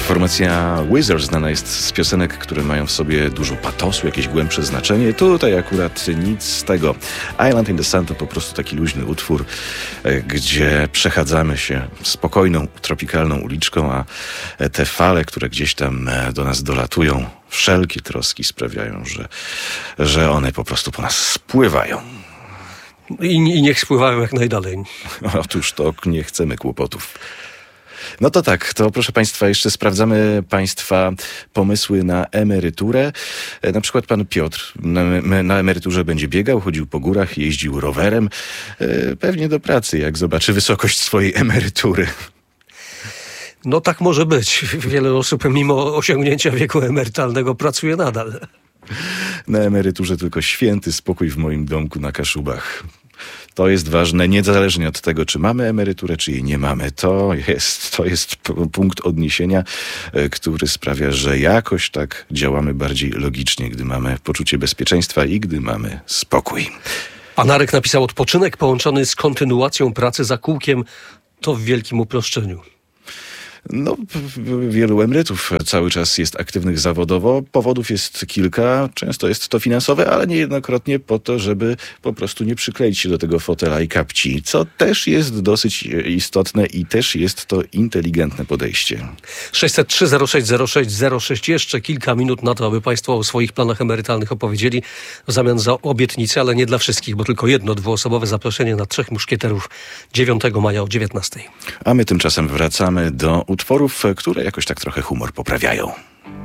Formacja Wizards znana jest z piosenek, które mają w sobie dużo patosu, jakieś głębsze znaczenie. Tutaj akurat nic z tego. Island in the Sun to po prostu taki luźny utwór, gdzie przechadzamy się spokojną, tropikalną uliczką, a te fale, które gdzieś tam do nas dolatują, wszelkie troski sprawiają, że one po prostu po nas spływają. I niech spływają jak najdalej. Otóż to nie chcemy kłopotów. No to tak, to proszę Państwa, jeszcze sprawdzamy Państwa pomysły na emeryturę. Na przykład pan Piotr na emeryturze będzie biegał, chodził po górach, jeździł rowerem. Pewnie do pracy, jak zobaczy wysokość swojej emerytury. No tak może być. Wiele osób mimo osiągnięcia wieku emerytalnego pracuje nadal. Na emeryturze tylko święty spokój w moim domku na Kaszubach. To jest ważne, niezależnie od tego, czy mamy emeryturę, czy jej nie mamy. To jest punkt odniesienia, który sprawia, że jakoś tak działamy bardziej logicznie, gdy mamy poczucie bezpieczeństwa i gdy mamy spokój. A Narek napisał: odpoczynek połączony z kontynuacją pracy za kółkiem to w wielkim uproszczeniu. No, wielu emerytów cały czas jest aktywnych zawodowo. Powodów jest kilka. Często jest to finansowe, ale niejednokrotnie po to, żeby po prostu nie przykleić się do tego fotela i kapci, co też jest dosyć istotne i też jest to inteligentne podejście. 603 06 06. Jeszcze kilka minut na to, aby Państwo o swoich planach emerytalnych opowiedzieli w zamian za obietnicę, ale nie dla wszystkich, bo tylko jedno dwuosobowe zaproszenie na Trzech Muszkieterów 9 maja o 19. A my tymczasem wracamy do utworów, które jakoś tak trochę humor poprawiają.